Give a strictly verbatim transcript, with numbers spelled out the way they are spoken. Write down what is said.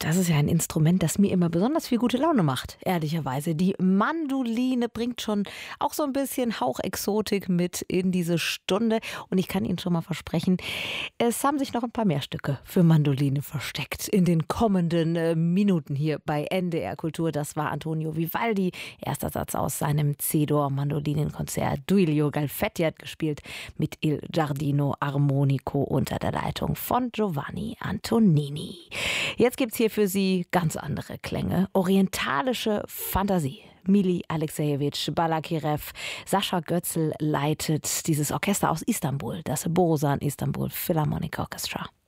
das ist ja ein Instrument, das mir immer besonders viel gute Laune macht, ehrlicherweise. Die Mandoline bringt schon auch so ein bisschen Hauchexotik mit in diese Stunde. Und ich kann Ihnen schon mal versprechen, es haben sich noch ein paar mehr Stücke für Mandoline versteckt in den kommenden äh, Minuten hier bei N D R Kultur. Das war Antonio Vivaldi, erster Satz aus seinem C-Dur-Mandolinenkonzert. Duilio Galfetti hat gespielt mit Il Giardino Armonico unter der Leitung von Giovanni Antonini. Jetzt gibt's hier für Sie ganz andere Klänge. Orientalische Fantasie. Mili Alexejewitsch Balakirev, Sascha Götzl leitet dieses Orchester aus Istanbul, das Borusan Istanbul Philharmonic Orchestra.